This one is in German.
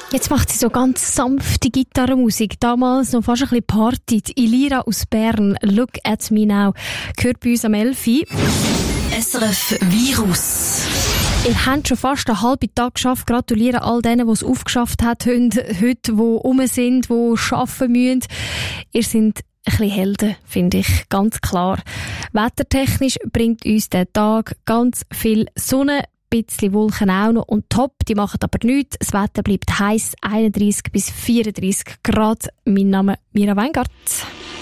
Jetzt macht sie so ganz sanfte Gitarrenmusik. Damals noch fast ein bisschen Party. Die Ilira aus Bern. Look at me now. Gehört bei uns am 11 Uhr. SRF Virus. Ihr habt schon fast einen halben Tag geschafft. Gratuliere all denen, die es aufgeschafft haben, heute, die rum sind, die arbeiten müssen. Ihr seid ein bisschen Helden, finde ich, ganz klar. Wettertechnisch bringt uns der Tag ganz viel Sonne, ein bisschen Wolken auch noch und top, die machen aber nichts. Das Wetter bleibt heiß, 31 bis 34 Grad. Mein Name ist Mira Weingart.